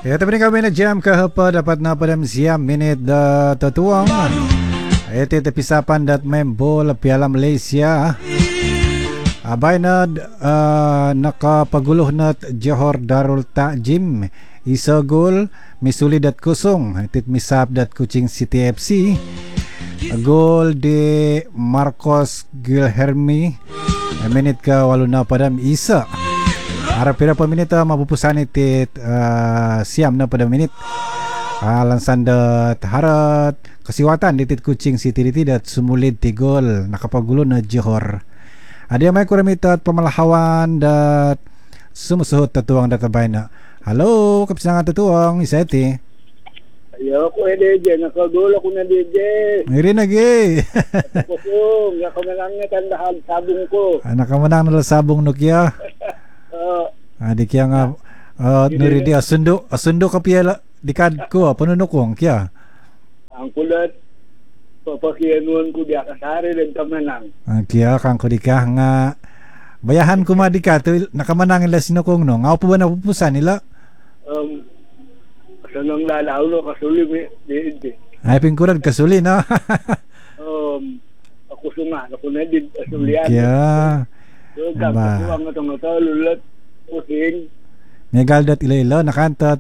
Ito pa kami na jam kahapon dapat na padam siyam minute da tatuang. Ito pisapan dat membol Piala Malaysia. Abay na nakapaguluh na Johor Darul Ta'zim. Isa gol misuli dat kusong. Itit misap dat Kuching City FC. Gol di Marcos Guilherme. Minute ka walo na padam isa. Harap pira pa minute mapupusan itit siam na pada minute. Lansan dat harat kasiwatan ditit Kuching City dat sumulid ti gol nakapagulo na Johor. Ada may kuramitat pamalahawan dat sumusuhot tatuang databay na. Halo, kapisangan tatuang iseti. Ayo ko DJ, nakagulo ko na DJ. Mayroon na gay. Kusong, nakamanang na tandahan sabong ko. Nakamanang na sabong Nokia. Di kaya nga nuri di asundo ka piyala dikad ko panunukong kya. Ang kulat papakianuan ko di akasari rin kamanang. Kaya kang ko di ka nga bayahan ko madika to nakamanang ila sinukong no. Nga po ba napupusan nila? Sanang lalaw no kasuli di. Ay pingkurad kasuli no. Ako sunga ako na din kasulian. Kaya so gab ko ang lulat kusing Megal dat ilo nakantat